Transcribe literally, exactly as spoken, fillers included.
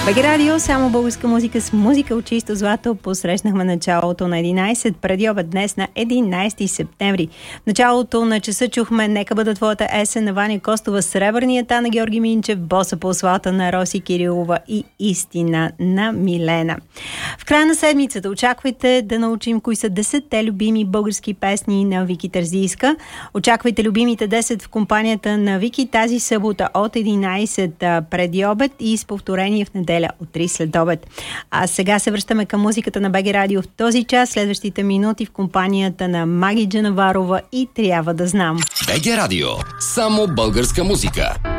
БГ Радио, само българска музика с музика от чисто злато. Посрещнахме началото на единайсет, преди обед днес на единайсети септември. В началото на часа чухме "Нека бъде твоята есен" на Ваня Костова, "Сребърният" на Георги Минчев, "Боса по асфалта" на Роси Кирилова и "Истина" на Милена. В края на седмицата очаквайте да научим кои са десетте любими български песни на Вики Терзийска. Очаквайте любимите десет в компанията на Вики тази събота от единайсет преди обед и с повторение в неделя от три след обед. А сега се връщаме към музиката на БГ Радио в този час, следващите минути в компанията на Маги Джанаварова и "Трябва да знам". БГ Радио. Само българска музика.